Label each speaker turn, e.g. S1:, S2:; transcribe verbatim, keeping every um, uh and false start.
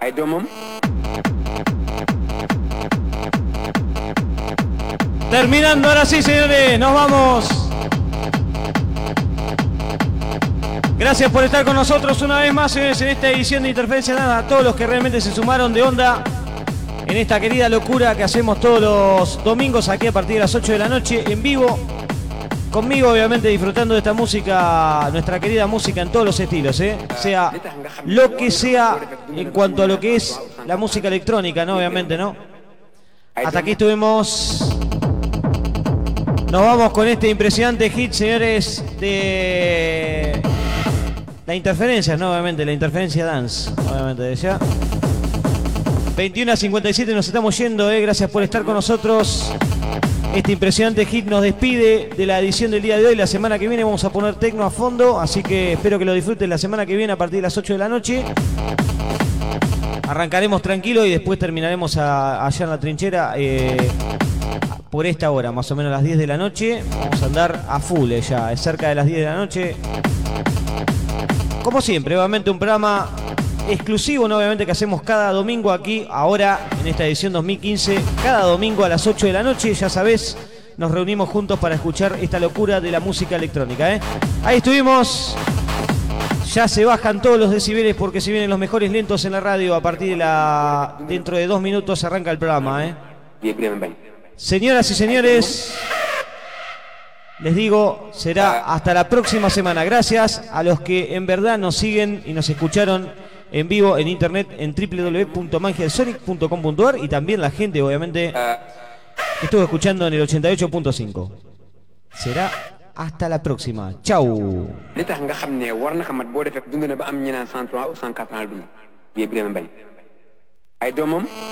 S1: ay doomam.
S2: Terminando ahora sí, señores, nos vamos. Gracias por estar con nosotros una vez más, señores, en esta edición de Interferencia Nada. A todos los que realmente se sumaron de onda en esta querida locura que hacemos todos los domingos aquí a partir de las ocho de la noche en vivo. Conmigo, obviamente, disfrutando de esta música, nuestra querida música en todos los estilos, ¿eh? Sea lo que sea en cuanto a lo que es la música electrónica, ¿no? Obviamente, ¿no? Hasta aquí estuvimos. Nos vamos con este impresionante hit, señores, de la interferencia, ¿no? Obviamente, la interferencia dance, obviamente, de ya. veintiuno a cincuenta y siete nos estamos yendo, ¿eh? Gracias por estar con nosotros. Este impresionante hit nos despide de la edición del día de hoy. La semana que viene vamos a poner tecno a fondo, así que espero que lo disfruten la semana que viene a partir de las ocho de la noche. Arrancaremos tranquilo y después terminaremos a, allá en la trinchera eh, por esta hora, más o menos a las diez de la noche. Vamos a andar a full eh, ya, es cerca de las diez de la noche. Como siempre, obviamente un programa exclusivo, ¿no? Obviamente que hacemos cada domingo aquí, ahora en esta edición dos mil quince, cada domingo a las ocho de la noche, ya sabés, nos reunimos juntos para escuchar esta locura de la música electrónica, ¿eh? Ahí estuvimos, ya se bajan todos los decibeles porque se vienen los mejores lentos en la radio. A partir de la... dentro de dos minutos arranca el programa, ¿eh? Señoras y señores, les digo, será hasta la próxima semana. Gracias a los que en verdad nos siguen y nos escucharon en vivo en internet en w w w punto mangiasonic punto com punto a r y también la gente, obviamente, que estuvo escuchando en el ochenta y ocho punto cinco. Será hasta la próxima. Chau.
S1: li tax nga xam ne war na xamat boo defee dund na ba am ñeneen cent trois ou cent quatre ans dund bii Birame Mbaye ay doomam